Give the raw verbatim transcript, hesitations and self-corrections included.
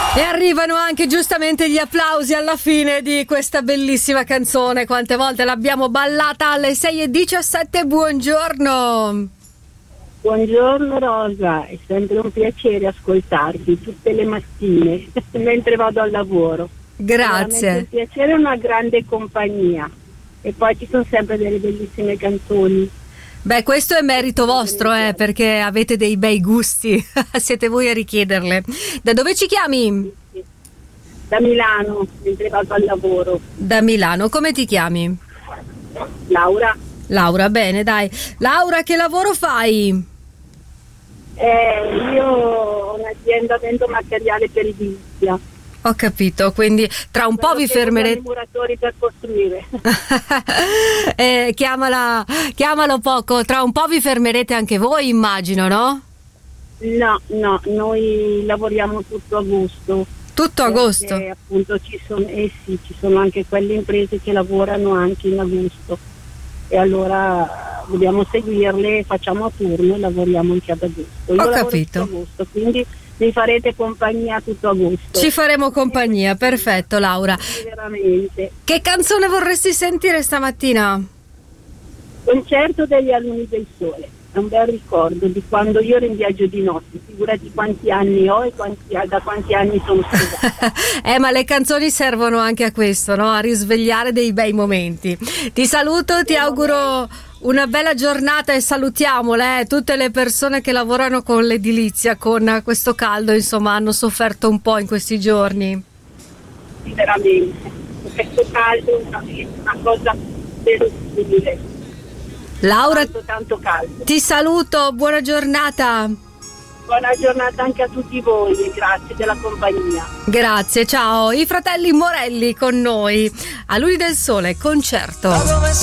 E arrivano anche giustamente gli applausi alla fine di questa bellissima canzone. Quante volte l'abbiamo ballata alle sei e diciassette. Buongiorno. Buongiorno Rosa, è sempre un piacere ascoltarti tutte le mattine mentre vado al lavoro. Grazie. È un piacere, una grande compagnia. E poi ci sono sempre delle bellissime canzoni. Beh, questo è merito vostro, eh, perché avete dei bei gusti. Siete voi a richiederle. Da dove ci chiami? Da Milano, mentre vado al lavoro. Da Milano. Come ti chiami? Laura. Laura, bene, dai. Laura, che lavoro fai? Eh, io ho un'azienda vendo materiale per edilizia. Ho capito, quindi tra un po' vi fermerete. I muratori per costruire. eh, chiamala, chiamalo poco, tra un po' vi fermerete anche voi, immagino, no? No, no, noi lavoriamo tutto agosto. Tutto agosto? Perché appunto ci sono, eh sì, ci sono anche quelle imprese che lavorano anche in agosto. E allora dobbiamo seguirle, facciamo a turno e lavoriamo anche ad agosto. Io Ho capito. Tutto agosto, quindi mi farete compagnia tutto agosto. Ci faremo compagnia, perfetto Laura. Veramente. Che canzone vorresti sentire stamattina? Concerto degli Alunni del Sole. È un bel ricordo di quando io ero in viaggio di notte. Figurati quanti anni ho e quanti, da quanti anni sono sposata. eh ma le canzoni servono anche a questo, no? A risvegliare dei bei momenti. Ti saluto, ti auguro una bella giornata e salutiamole, eh, tutte le persone che lavorano con l'edilizia, con questo caldo, insomma, hanno sofferto un po' in questi giorni. Veramente, questo caldo è una, una cosa terribile. Laura, tanto, tanto caldo. Ti saluto, buona giornata. Buona giornata anche a tutti voi e grazie della compagnia. Grazie, ciao. I fratelli Morelli con noi. A Luni del Sole, concerto.